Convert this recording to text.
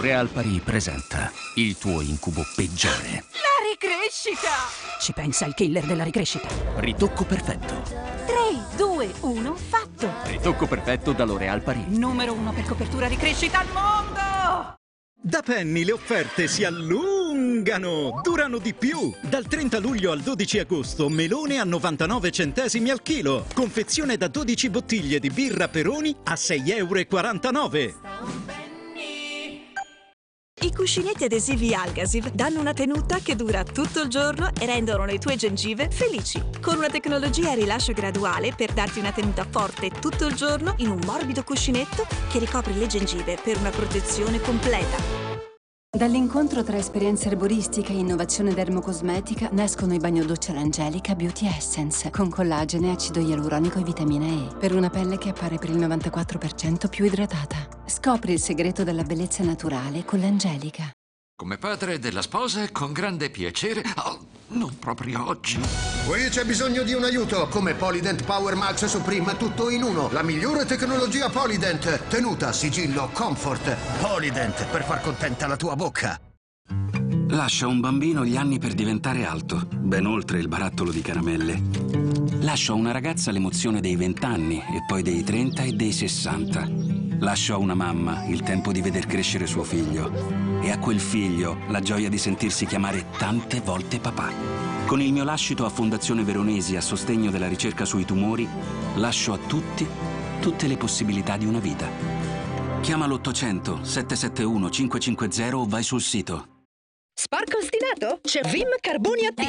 L'Oréal Paris presenta il tuo incubo peggiore. La ricrescita! Ci pensa il killer della ricrescita. Ritocco perfetto. 3, 2, 1, fatto! Ritocco perfetto da L'Oréal Paris. Numero 1 per copertura ricrescita al mondo! Da Penny le offerte si allungano, durano di più. Dal 30 luglio al 12 agosto, melone a 99 centesimi al chilo. Confezione da 12 bottiglie di birra Peroni a 6,49 €. I cuscinetti adesivi Algasiv danno una tenuta che dura tutto il giorno e rendono le tue gengive felici. Con una tecnologia a rilascio graduale per darti una tenuta forte tutto il giorno in un morbido cuscinetto che ricopre le gengive per una protezione completa. Dall'incontro tra esperienza erboristica e innovazione dermocosmetica nascono i bagnodoccia L'Angelica Beauty Essence con collagene, acido ialuronico e vitamina E per una pelle che appare per il 94% più idratata. Scopri il segreto della bellezza naturale con L'Angelica. Come padre della sposa, con grande piacere. Oh, non proprio oggi. Qui c'è bisogno di un aiuto. Come Polydent Power Max Supreme, tutto in uno. La migliore tecnologia Polydent. Tenuta, sigillo, comfort. Polydent, per far contenta la tua bocca. Lascia un bambino gli anni per diventare alto, ben oltre il barattolo di caramelle. Lascia a una ragazza l'emozione dei 20 anni, e poi dei 30 e dei 60. Lascia a una mamma il tempo di veder crescere suo figlio. E a quel figlio la gioia di sentirsi chiamare tante volte papà. Con il mio lascito a Fondazione Veronesi a sostegno della ricerca sui tumori, lascio a tutti tutte le possibilità di una vita. Chiama l'800 771 550 o vai sul sito. Sporco ostinato? C'è Vim Carboni Attivi.